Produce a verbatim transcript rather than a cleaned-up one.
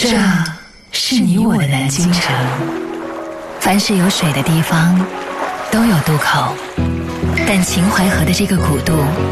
这是你我的南京城。凡是有水的地方都有渡口，但秦淮河的这个古渡